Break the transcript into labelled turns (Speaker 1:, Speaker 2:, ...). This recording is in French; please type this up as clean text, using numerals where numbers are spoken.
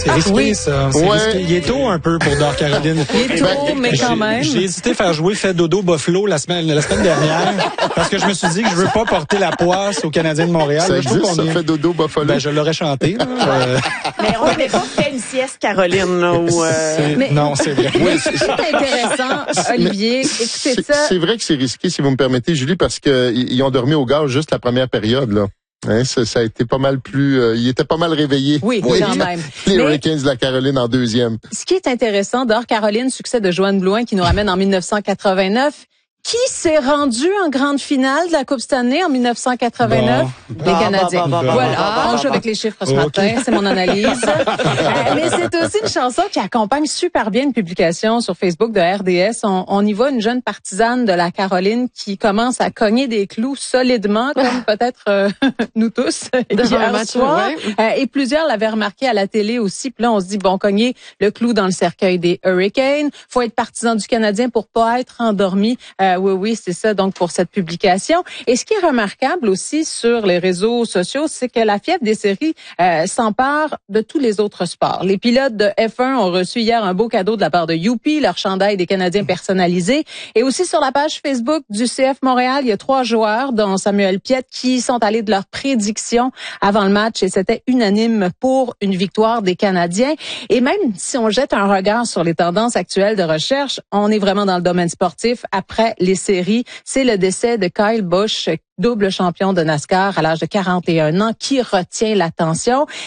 Speaker 1: C'est risqué, ça. C'est risqué. Il est tôt un peu pour North Caroline.
Speaker 2: Il est tôt, mais quand même.
Speaker 1: J'ai hésité à faire jouer Fait Dodo Buffalo la semaine dernière parce que je me suis dit que je veux pas porter la poisse aux Canadiens de Montréal.
Speaker 3: Ça existe, ça, Fait Dodo Buffalo?
Speaker 1: Ben, je l'aurais chanté.
Speaker 4: Mais on n'avait pas fait une sieste, Caroline, là,
Speaker 1: Non, c'est vrai.
Speaker 2: Oui, c'est intéressant, Olivier. Écoutez ça.
Speaker 3: C'est vrai que c'est risqué, si vous me permettez, Julie, parce que ils ont dormi au gaz juste la première période, là. Hein, ça a été pas mal plus... il était pas mal réveillé.
Speaker 2: Oui, quand même.
Speaker 3: Les Hurricanes de la Caroline en deuxième.
Speaker 2: Ce qui est intéressant, North Caroline, succès de Joanne Blouin qui nous ramène en 1989. Qui s'est rendu en grande finale de la Coupe Stanley en 1989? Les Canadiens. Voilà, on joue avec les chiffres ce matin, c'est mon analyse. Mais c'est aussi une chanson qui accompagne super bien une publication sur Facebook de RDS. On y voit une jeune partisane de la Caroline qui commence à cogner des clous solidement, comme peut-être nous tous hier soir. Et plusieurs l'avaient remarqué à la télé aussi. Puis là, on se dit, bon, cogner le clou dans le cercueil des Hurricanes. Faut être partisan du Canadien pour pas être endormi. Oui, c'est ça, donc, pour cette publication. Et ce qui est remarquable aussi sur les réseaux sociaux, c'est que la fièvre des séries s'empare de tous les autres sports. Les pilotes de F1 ont reçu hier un beau cadeau de la part de Youpi, leur chandail des Canadiens personnalisés. Et aussi sur la page Facebook du CF Montréal, il y a 3 joueurs, dont Samuel Piette, qui sont allés de leurs prédictions avant le match et c'était unanime pour une victoire des Canadiens. Et même si on jette un regard sur les tendances actuelles de recherche, on est vraiment dans le domaine sportif. Après les séries, c'est le décès de Kyle Busch, double champion de NASCAR à l'âge de 41 ans, qui retient l'attention.